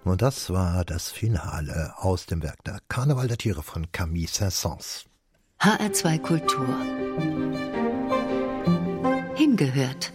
Und das war das Finale aus dem Werk der Karneval der Tiere von Camille Saint-Saëns. HR2 Kultur. Hingehört.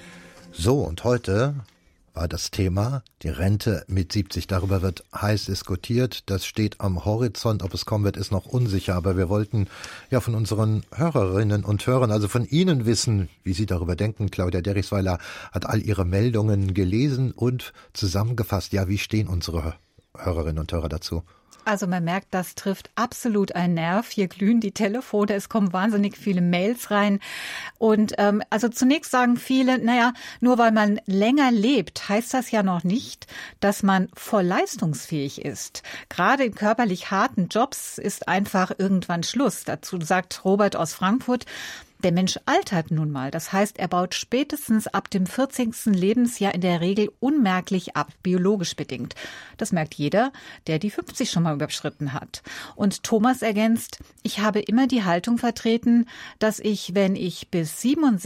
So, und heute war das Thema die Rente mit 70. Darüber wird heiß diskutiert. Das steht am Horizont. Ob es kommen wird, ist noch unsicher. Aber wir wollten ja von unseren Hörerinnen und Hörern, also von Ihnen wissen, wie Sie darüber denken. Claudia Derrichsweiler hat all Ihre Meldungen gelesen und zusammengefasst. Ja, wie stehen unsere Hörerinnen und Hörer dazu? Also man merkt, das trifft absolut einen Nerv. Hier glühen die Telefone, es kommen wahnsinnig viele Mails rein. Und also zunächst sagen viele, nur weil man länger lebt, heißt das ja noch nicht, dass man voll leistungsfähig ist. Gerade in körperlich harten Jobs ist einfach irgendwann Schluss. Dazu sagt Robert aus Frankfurt: Der Mensch altert nun mal. Das heißt, er baut spätestens ab dem 40. Lebensjahr in der Regel unmerklich ab, biologisch bedingt. Das merkt jeder, der die 50 schon mal überschritten hat. Und Thomas ergänzt: Ich habe immer die Haltung vertreten, dass ich, wenn ich bis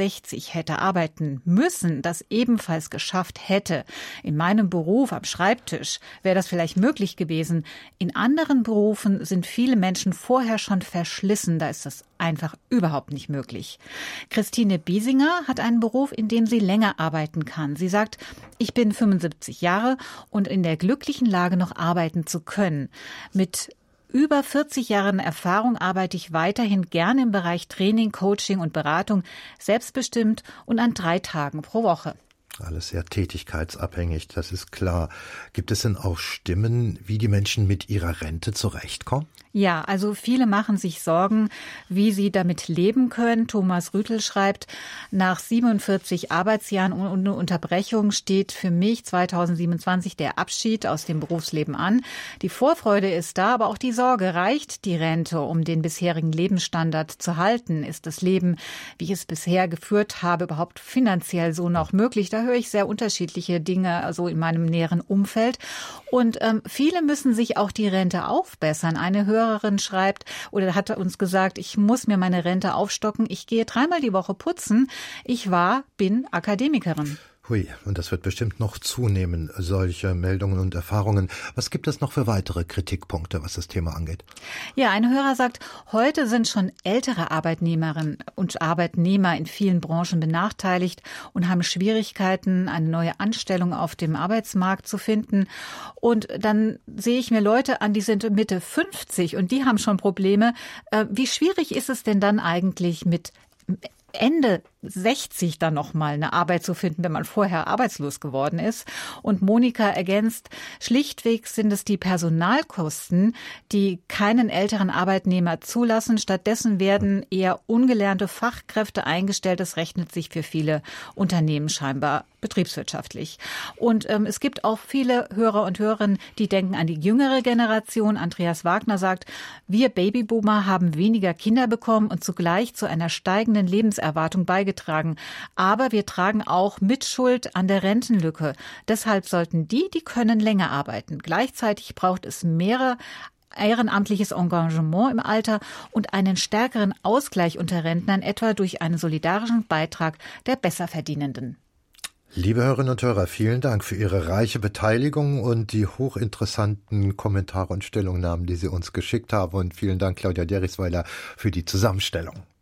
67 hätte arbeiten müssen, das ebenfalls geschafft hätte. In meinem Beruf am Schreibtisch wäre das vielleicht möglich gewesen. In anderen Berufen sind viele Menschen vorher schon verschlissen. Da ist das einfach überhaupt nicht möglich. Christine Biesinger hat einen Beruf, in dem sie länger arbeiten kann. Sie sagt: Ich bin 75 Jahre und in der glücklichen Lage, noch arbeiten zu können. Mit über 40 Jahren Erfahrung arbeite ich weiterhin gerne im Bereich Training, Coaching und Beratung, selbstbestimmt und an 3 Tagen pro Woche. Alles sehr tätigkeitsabhängig, das ist klar. Gibt es denn auch Stimmen, wie die Menschen mit ihrer Rente zurechtkommen? Ja, also viele machen sich Sorgen, wie sie damit leben können. Thomas Rüttel schreibt: Nach 47 Arbeitsjahren ohne Unterbrechung steht für mich 2027 der Abschied aus dem Berufsleben an. Die Vorfreude ist da, aber auch die Sorge: Reicht die Rente, um den bisherigen Lebensstandard zu halten? Ist das Leben, wie ich es bisher geführt habe, überhaupt finanziell so noch möglich? Da höre ich sehr unterschiedliche Dinge, also in meinem näheren Umfeld. Und viele müssen sich auch die Rente aufbessern. Eine Hörerin schreibt oder hat uns gesagt: Ich muss mir meine Rente aufstocken. Ich gehe 3-mal die Woche putzen. Bin Akademikerin. Hui, und das wird bestimmt noch zunehmen, solche Meldungen und Erfahrungen. Was gibt es noch für weitere Kritikpunkte, was das Thema angeht? Ja, ein Hörer sagt: Heute sind schon ältere Arbeitnehmerinnen und Arbeitnehmer in vielen Branchen benachteiligt und haben Schwierigkeiten, eine neue Anstellung auf dem Arbeitsmarkt zu finden. Und dann sehe ich mir Leute an, die sind Mitte 50 und die haben schon Probleme. Wie schwierig ist es denn dann eigentlich mit Ende 60 dann noch mal eine Arbeit zu finden, wenn man vorher arbeitslos geworden ist? Und Monika ergänzt: Schlichtweg sind es die Personalkosten, die keinen älteren Arbeitnehmer zulassen. Stattdessen werden eher ungelernte Fachkräfte eingestellt. Das rechnet sich für viele Unternehmen scheinbar betriebswirtschaftlich. Und es gibt auch viele Hörer und Hörerinnen, die denken an die jüngere Generation. Andreas Wagner sagt: Wir Babyboomer haben weniger Kinder bekommen und zugleich zu einer steigenden Lebenserwartung beigetragen. Aber wir tragen auch Mitschuld an der Rentenlücke. Deshalb sollten die können, länger arbeiten. Gleichzeitig braucht es mehr ehrenamtliches Engagement im Alter und einen stärkeren Ausgleich unter Rentnern, etwa durch einen solidarischen Beitrag der Besserverdienenden. Liebe Hörerinnen und Hörer, vielen Dank für Ihre reiche Beteiligung und die hochinteressanten Kommentare und Stellungnahmen, die Sie uns geschickt haben. Und vielen Dank, Claudia Derrichsweiler, für die Zusammenstellung.